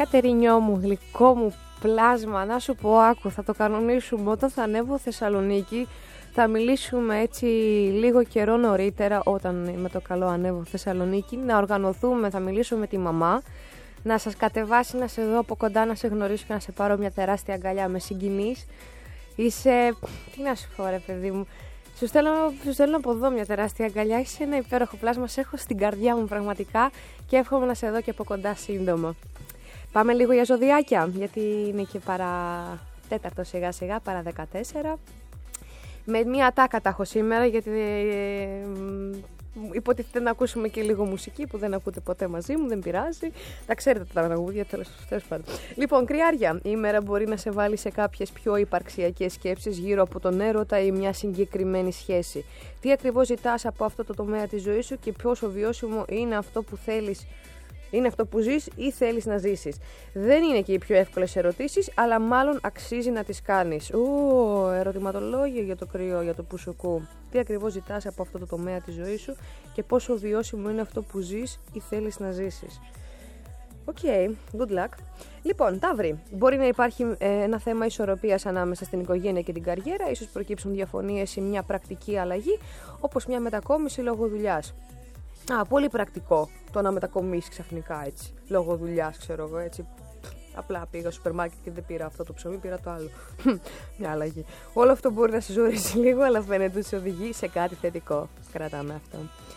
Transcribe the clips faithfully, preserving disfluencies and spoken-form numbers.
Κατερινιό μου, γλυκό μου πλάσμα, να σου πω, άκου, θα το κανονίσουμε όταν θα ανέβω Θεσσαλονίκη. Θα μιλήσουμε έτσι λίγο καιρό νωρίτερα, όταν με το καλό ανέβω Θεσσαλονίκη, να οργανωθούμε, θα μιλήσω με τη μαμά, να σας κατεβάσει, να σε δω από κοντά, να σε γνωρίσω και να σε πάρω μια τεράστια αγκαλιά, με συγκινείς. Είσαι, τι να σου πω ρε παιδί μου, σου στέλνω, σου στέλνω από εδώ μια τεράστια αγκαλιά, είσαι ένα υπέροχο πλάσμα, σε έχω στην καρδιά μου πραγματικά και εύχομαι να σε δω και από κοντά σύντομα. Πάμε λίγο για ζωδιάκια, γιατί είναι και παρά τέταρτο σιγά σιγά, παρά δεκατέσσερα. Με μία τάκα τα έχω σήμερα, γιατί ε, υποτίθεται να ακούσουμε και λίγο μουσική που δεν ακούτε ποτέ μαζί μου, δεν πειράζει. Τα ξέρετε τα τραγούδια, τέλος πάντων. Λοιπόν, κρυάρια, η ημέρα μπορεί να σε βάλει σε κάποιες πιο υπαρξιακές σκέψεις γύρω από τον έρωτα ή μια συγκεκριμένη σχέση. Τι ακριβώς ζητάς από αυτό το τομέα της ζωής σου και πόσο βιώσιμο είναι αυτό που θέλεις. Είναι αυτό που ζεις ή θέλεις να ζήσεις. Δεν είναι και οι πιο εύκολες ερωτήσεις, αλλά μάλλον αξίζει να τις κάνεις. Ω, ερωτηματολόγιο για το κρυό, για το πουσουκού. Τι ακριβώς ζητάς από αυτό το τομέα της ζωής σου και πόσο βιώσιμο είναι αυτό που ζεις ή θέλεις να ζήσεις. Οκ, okay, good luck. Λοιπόν, Ταύρη, μπορεί να υπάρχει ε, ένα θέμα ισορροπίας ανάμεσα στην οικογένεια και την καριέρα, ίσως προκύψουν διαφωνίες ή μια πρακτική αλλαγή, όπως μια μετακόμιση λόγω δουλειάς. Α, πολύ πρακτικό το να μετακομίσει ξαφνικά έτσι, λόγω δουλειάς, ξέρω εγώ έτσι. Απλά πήγα στο σούπερ μάρκετ και δεν πήρα αυτό το ψωμί, πήρα το άλλο. Μια αλλαγή. Όλο αυτό μπορεί να σε ζορίσει λίγο, αλλά φαίνεται ότι σε οδηγεί σε κάτι θετικό. Κρατάμε αυτό.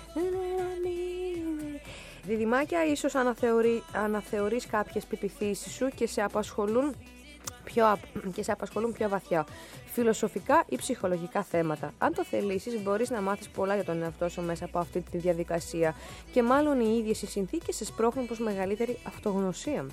Διδυμάκια, ίσως αναθεωρεί, αναθεωρείς κάποιες πεποιθήσεις σου και σε απασχολούν πιο, και σε απασχολούν πιο βαθιά, φιλοσοφικά ή ψυχολογικά θέματα. Αν το θελήσεις, μπορείς να μάθεις πολλά για τον εαυτό σου μέσα από αυτή τη διαδικασία και μάλλον οι ίδιες οι συνθήκες σε σπρώχνουν προς μεγαλύτερη αυτογνωσία.